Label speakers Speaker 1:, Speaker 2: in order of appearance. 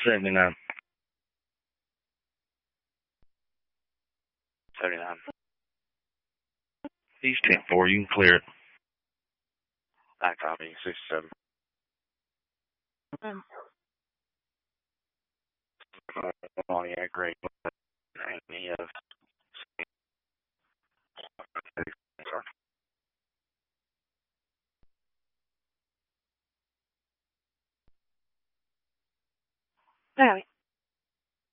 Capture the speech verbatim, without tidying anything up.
Speaker 1: seventy-nine.
Speaker 2: seventy-nine.
Speaker 1: East ten four, you can clear it.
Speaker 2: I copy. sixty-seven.
Speaker 3: Um,
Speaker 2: Oh, yeah, great. Any of.
Speaker 3: Sorry.